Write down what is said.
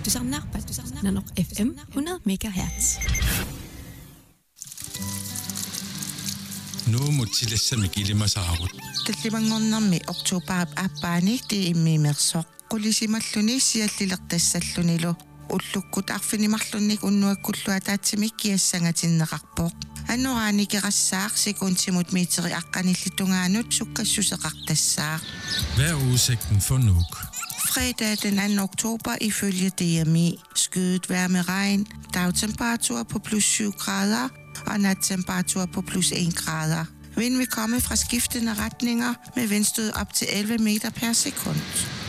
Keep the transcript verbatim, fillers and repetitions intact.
Tusanna, Nanok F M hundrede megahertz. Nu mutilassa kilimasaarut. Tallimangornermi oktober appaani tiimmiimersoq qulisimalluni siallilertassallunilu ullukkut arfinimarlunnik unnuakkulluа taatsimik kiassangatinneqarpoq annoraani kerassaaq sekuntimut miteri aqqanillitungaanut sukkassuseqartassaaq. Hvad er udsigten for Nuuk? Fredag den anden oktober ifølge D M I. Skyet vejr med regn, dagtemperatur på plus syv grader og nattemperatur på plus en grader. Vind vil komme fra skiftende retninger med vindstød op til elleve meter per sekund.